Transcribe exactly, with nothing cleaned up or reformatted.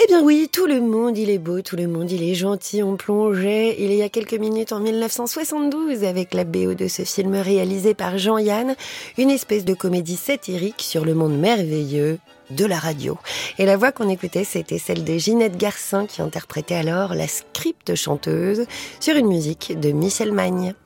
Eh bien oui, tout le monde il est beau, tout le monde il est gentil. On plongeait il y a quelques minutes en mille neuf cent soixante-douze avec la B O de ce film réalisé par Jean-Yann, une espèce de comédie satirique sur le monde merveilleux de la radio. Et la voix qu'on écoutait, c'était celle de Ginette Garcin qui interprétait alors la script chanteuse sur une musique de Michel Magne.